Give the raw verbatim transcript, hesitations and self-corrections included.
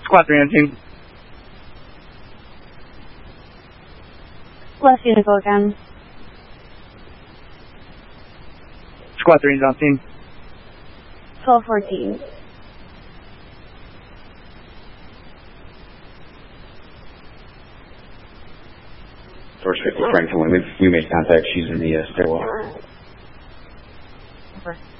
Squad three on scene. Left vehicle again. Squad three is on scene. twelve fourteen. Source fifty, Franklin, we we made contact. She's in the uh, stairwell. Over.